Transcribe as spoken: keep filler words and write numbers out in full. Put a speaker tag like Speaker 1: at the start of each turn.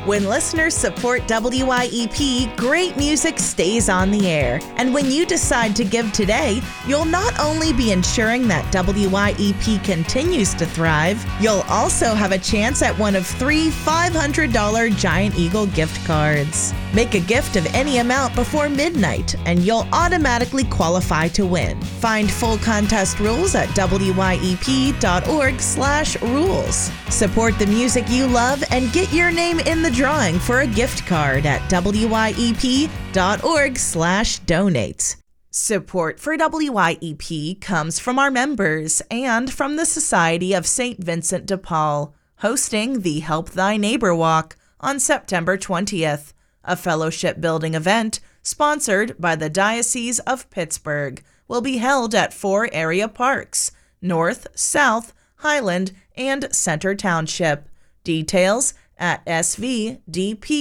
Speaker 1: When listeners support W I E P, great music stays on the air. And when you decide to give today, you'll not only be ensuring that W I E P continues to thrive, you'll also have a chance at one of three five hundred dollars Giant Eagle gift cards. Make a gift of any amount before midnight, and you'll automatically qualify to win. Find full contest rules at W I E P dot org slash rules. Support the music you love and get your name in the drawing for a gift card at W I E P dot org slash donate. Support for W I E P comes from our members and from the Society of Saint Vincent de Paul, hosting the Help Thy Neighbor Walk on September twentieth, a fellowship-building event sponsored by the Diocese of Pittsburgh. Will be held at four area parks: North, South, Highland, and Center Township. Details at S V D P